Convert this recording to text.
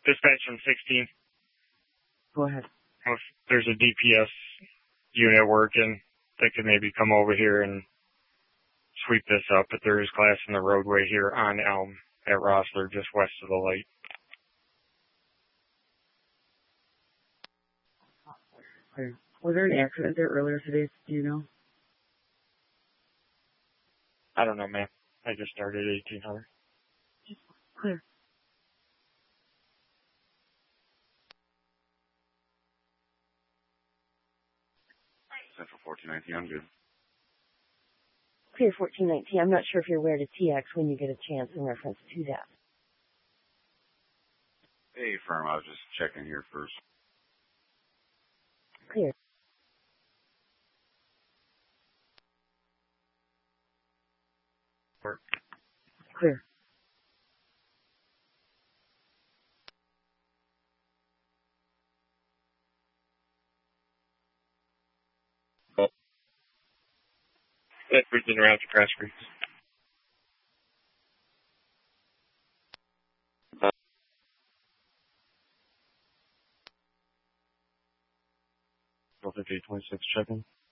Dispatch from 16. Go ahead. If there's a DPS unit working, they could maybe come over here and sweep this up. But there is glass in the roadway here on Elm at Rossler, just west of the light. Clear. Was there an accident there earlier today? Do you know? I don't know, ma'am. I just started at 1800. Clear. Central 1419, I'm good. Clear 1419. I'm not sure if you're aware to TX when you get a chance in reference to that. Hey, firm, I was just checking here first. Clear. Clear. That's reaching around to Cross Creeks. Delta 26 checking.